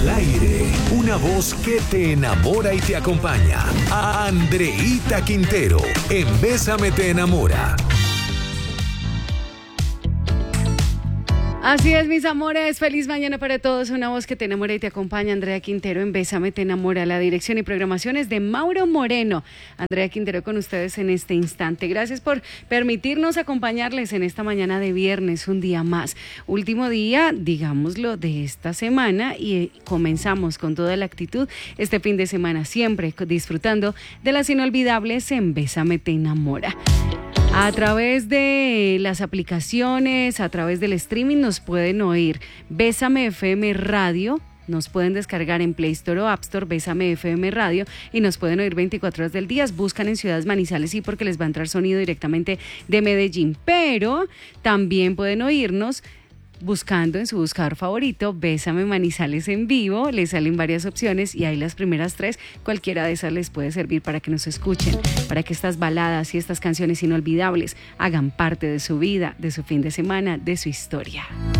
Al aire, una voz que te enamora y te acompaña. Andreita Quintero, en Bésame te enamora. Así es, mis amores, feliz mañana para todos, una voz que te enamora y te acompaña, Andrea Quintero en Bésame te enamora, la dirección y programaciones de Mauro Moreno. Andrea Quintero con ustedes en este instante. Gracias por permitirnos acompañarles en esta mañana de viernes, un día más. Último día, digámoslo, de esta semana y comenzamos con toda la actitud este fin de semana, siempre disfrutando de las inolvidables en Bésame te enamora. A través de las aplicaciones, a través del streaming nos pueden oír. Bésame FM Radio, nos pueden descargar en Play Store o App Store, Bésame FM Radio, y nos pueden oír 24 horas del día. Buscan en Ciudades Manizales, sí, porque les va a entrar sonido directamente de Medellín, pero también pueden oírnos buscando en su buscador favorito Bésame Manizales en vivo. Les salen varias opciones y ahí las primeras 3, cualquiera de esas les puede servir para que nos escuchen, para que estas baladas y estas canciones inolvidables hagan parte de su vida, de su fin de semana, de su historia.